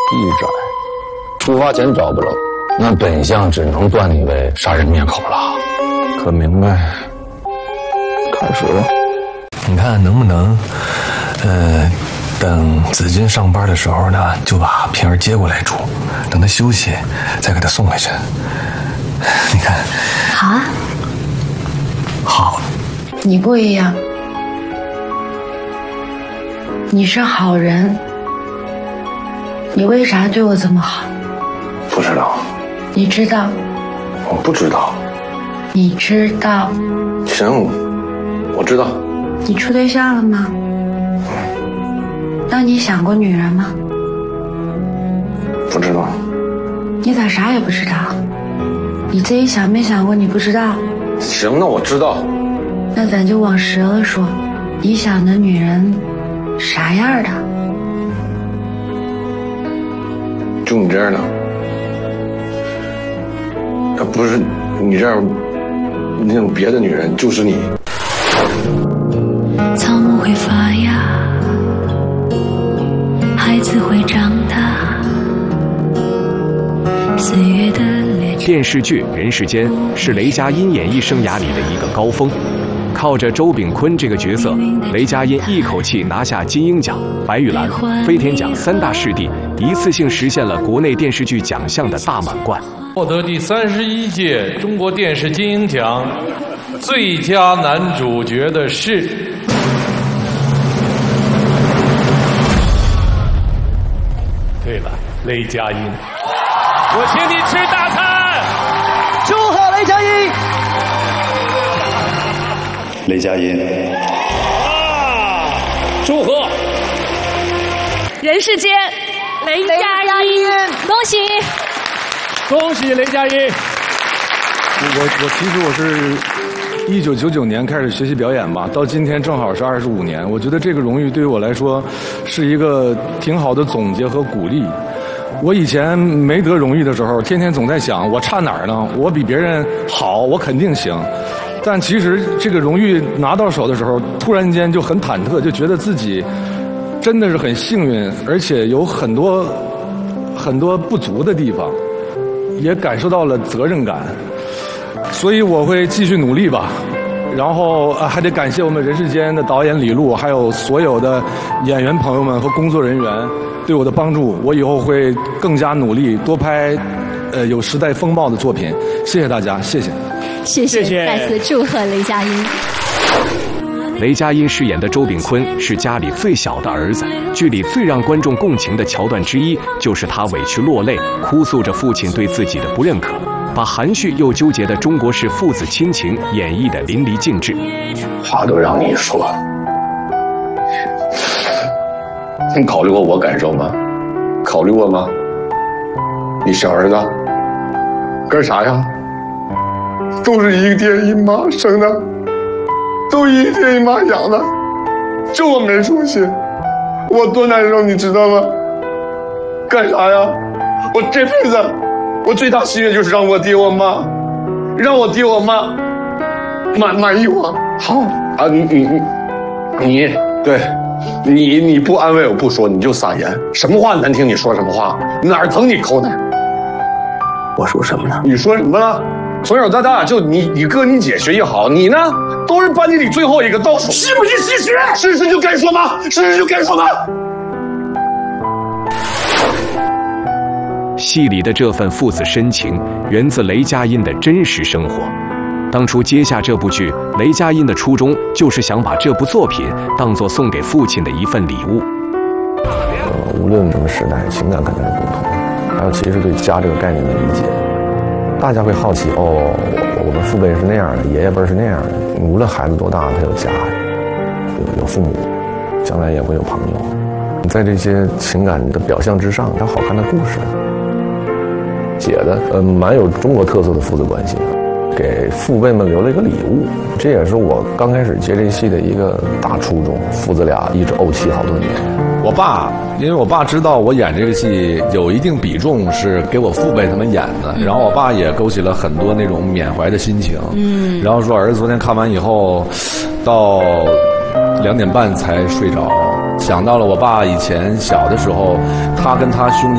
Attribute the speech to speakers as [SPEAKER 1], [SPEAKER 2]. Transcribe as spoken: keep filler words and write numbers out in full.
[SPEAKER 1] 一窄，出发前找不着，那本相只能断你为杀人灭口了。可明白？开始了。
[SPEAKER 2] 你看能不能，呃，等子君上班的时候呢，就把平儿接过来住，等他休息，再给他送回去。你看。
[SPEAKER 3] 好啊。
[SPEAKER 2] 好。
[SPEAKER 3] 你不一样，你是好人。你为啥对我这么好？
[SPEAKER 1] 不知道。
[SPEAKER 3] 你知道？
[SPEAKER 1] 我不知道。
[SPEAKER 3] 你知道？
[SPEAKER 1] 行，我知道。
[SPEAKER 3] 你处对象了吗？那你想过女人吗？
[SPEAKER 1] 不知道。
[SPEAKER 3] 你咋啥也不知道？你自己想没想过你不知道？
[SPEAKER 1] 行，那我知道。
[SPEAKER 3] 那咱就往实了说，你想的女人啥样的？
[SPEAKER 1] 就你这样的。啊，不是你这样那种别的女人，就是你。
[SPEAKER 4] 草木会发芽，孩子会长大，岁月的列车。
[SPEAKER 5] 电视剧《人世间》是雷佳音演艺生涯里的一个高峰，靠着周秉昆这个角色，雷佳音一口气拿下金鹰奖、白玉兰、飞天奖三大视帝，一次性实现了国内电视剧奖项的大满贯。
[SPEAKER 6] 获得第三十一届中国电视金鹰奖最佳男主角的是对了，雷佳音。我请你吃大餐，
[SPEAKER 7] 祝贺雷佳音。
[SPEAKER 8] 雷佳音
[SPEAKER 6] 啊，祝贺！
[SPEAKER 9] 人世间，雷佳音，恭喜！
[SPEAKER 6] 恭喜雷佳音！
[SPEAKER 10] 我我其实我是一九九九年开始学习表演吧，到今天正好是二十五年。我觉得这个荣誉对于我来说是一个挺好的总结和鼓励。我以前没得荣誉的时候，天天总在想我差哪儿呢？我比别人好，我肯定行。但其实这个荣誉拿到手的时候，突然间就很忐忑，就觉得自己真的是很幸运，而且有很多很多不足的地方，也感受到了责任感。所以我会继续努力吧。然后啊，还得感谢我们人世间的导演李路，还有所有的演员朋友们和工作人员对我的帮助。我以后会更加努力，多拍呃有时代风貌的作品。谢谢大家，谢谢。
[SPEAKER 9] 谢谢，谢谢再次祝贺雷佳音。
[SPEAKER 5] 雷佳音饰演的周秉昆是家里最小的儿子，剧里最让观众共情的桥段之一，就是他委屈落泪，哭诉着父亲对自己的不认可，把含蓄又纠结的中国式父子亲情演绎得淋漓尽致。
[SPEAKER 1] 话都让你说，你考虑过我感受吗？考虑过吗？你小儿子干啥呀？都是一爹一妈生的，都一爹一妈养的，就我没出息，我多难受，你知道吗？干啥呀？我这辈子我最大心愿就是让我爹我妈，让我爹我妈满满意我。好啊，你你你你对，你你不安慰我不说，你就撒盐，什么话难听你说什么话，哪儿疼你抠哪儿。
[SPEAKER 2] 我说什么了？
[SPEAKER 1] 你说什么了？从小到大就你你哥你姐学习好，你呢都是班级里最后一个倒数，是不是事实？事实就该说吗？事实就该说吗？
[SPEAKER 5] 戏里的这份父子深情，源自雷佳音的真实生活。当初接下这部剧，雷佳音的初衷就是想把这部作品当作送给父亲的一份礼物。
[SPEAKER 1] 呃，无论什么时代，情感肯定是共同的，还有其实对家这个概念的理解。大家会好奇，哦，我们父辈是那样的，爷爷辈是那样的。无论孩子多大，他有家，有有父母，将来也会有朋友。在这些情感的表象之上，有好看的故事，写的呃蛮有中国特色的父子关系，给父辈们留了一个礼物。这也是我刚开始接这戏的一个大初衷。父子俩一直怄气好多年。
[SPEAKER 10] 我爸，因为我爸知道我演这个戏有一定比重是给我父辈他们演的，然后我爸也勾起了很多那种缅怀的心情。嗯，然后说儿子昨天看完以后，到两点半才睡着，想到了我爸以前小的时候，他跟他兄弟